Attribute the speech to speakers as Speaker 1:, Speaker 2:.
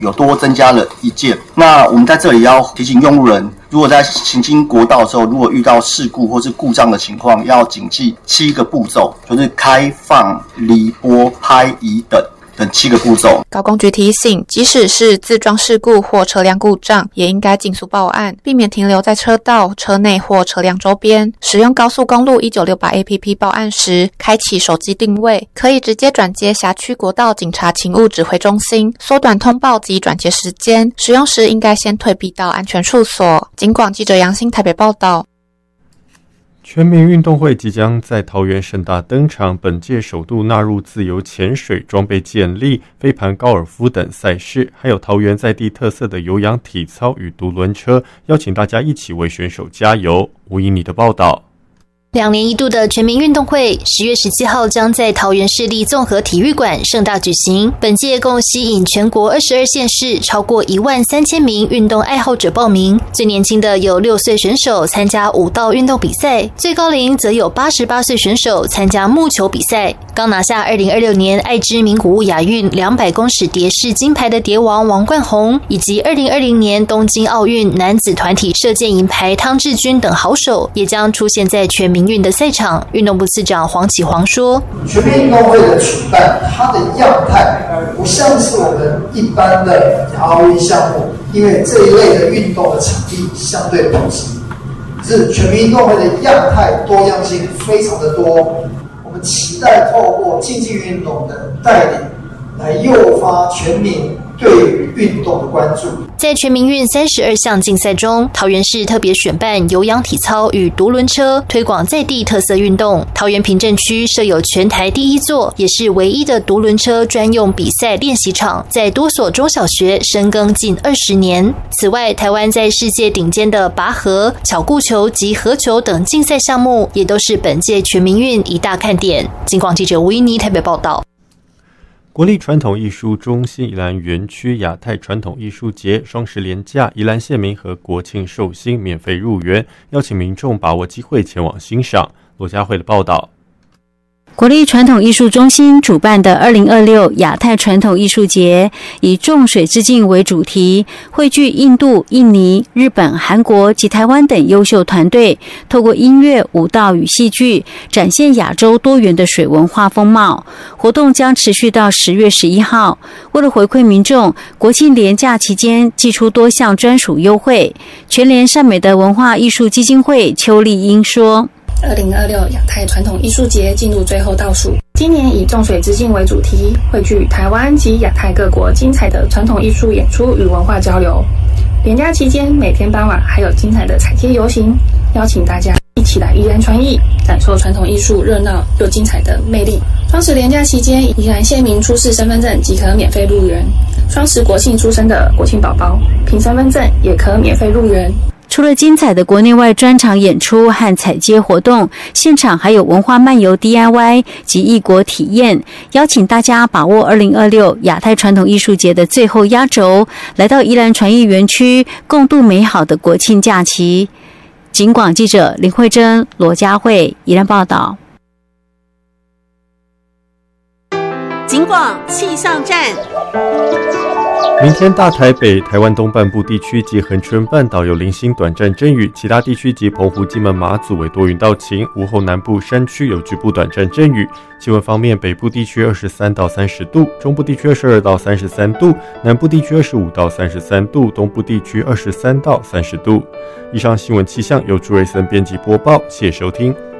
Speaker 1: 有多增加了1件。那我们在这里要提醒用路人，如果在行经国道的时候，如果遇到事故或是故障的情况，要谨记7个步骤，就是开放、离拨、拍、移等7个步骤。
Speaker 2: 高工局提醒，即使是自撞事故或车辆故障，也应该尽速报案，避免停留在车道、车内或车辆周边。使用高速公路1968 APP 报案时，开启手机定位，可以直接转接辖区国道警察勤务指挥中心，缩短通报及转接时间。使用时应该先退避到安全处所。警广记者杨欣台北报道。
Speaker 3: 全民运动会即将在桃园盛大登场，本届首度纳入自由潜水、装备健力、飞盘高尔夫等赛事，还有桃园在地特色的有氧体操与独轮车，邀请大家一起为选手加油。吴怡你的报道。
Speaker 4: 2年一度的全民运动会10月17号将在桃园市立综合体育馆盛大举行。本届共吸引全国22县市超过13000名运动爱好者报名，最年轻的有6岁选手参加舞蹈运动比赛，最高龄则有88岁选手参加木球比赛。刚拿下2026年爱知名古屋亚运200公尺蝶式金牌的蝶王王冠宏，以及2020年东京奥运男子团体射箭银牌汤志军等好手，也将出现在全民运的赛场。运动部次长黄启煌说，
Speaker 5: 全民运动会的主办，它的样态不像是我们一般的奥运项目，因为这一类的运动的场地相对普及，是全民运动会的样态多样性非常的多。我们期待透过竞技运动的带领，来诱发全民对于运动的关注。
Speaker 4: 在全民运32项竞赛中，桃园市特别选办有氧体操与独轮车，推广在地特色运动。桃园平镇区设有全台第1座，也是唯一的独轮车专用比赛练习场，在多所中小学深耕近20年。此外，台湾在世界顶尖的拔河、巧固球及合球等竞赛项目，也都是本届全民运一大看点。警广记者吴依妮台北报道。
Speaker 3: 国立传统艺术中心宜兰园区亚太传统艺术节双十连假，宜兰县民和国庆寿星免费入园，邀请民众把握机会前往欣赏。罗家慧的报道。
Speaker 6: 国立传统艺术中心主办的2026亚太传统艺术节以众水之境为主题，汇聚印度、印尼、日本、韩国及台湾等优秀团队，透过音乐、舞蹈与戏剧展现亚洲多元的水文化风貌。活动将持续到10月11号。为了回馈民众，国庆连假期间祭出多项专属优惠。全联善美的文化艺术基金会邱丽英说
Speaker 7: ，2026亚太传统艺术节进入最后倒数，今年以众水之境为主题，汇聚台湾及亚太各国精彩的传统艺术演出与文化交流。连假期间每天傍晚还有精彩的彩街游行，邀请大家一起来宜兰传艺，感受传统艺术热闹又精彩的魅力。双十连假期间，宜兰县民出示身份证即可免费入园，双十国庆出生的国庆宝宝凭身份证也可免费入园。
Speaker 6: 除了精彩的国内外专场演出和踩街活动，现场还有文化漫游 DIY 及异国体验，邀请大家把握2026亚太传统艺术节的最后压轴，来到宜兰传艺园区，共度美好的国庆假期。警广记者林慧珍、罗家慧宜兰报道。
Speaker 8: 警广气象站。
Speaker 3: 明天大台北、台湾东半部地区及恒春半岛有零星短暂阵雨，其他地区及澎湖、金门、马祖为多云到晴，午后南部山区有局部短暂阵雨。气温方面，北部地区23到30度，中部地区22到33度，南部地区25到33度，东部地区23到30度。以上新闻气象由朱瑞森编辑播报，谢谢收听。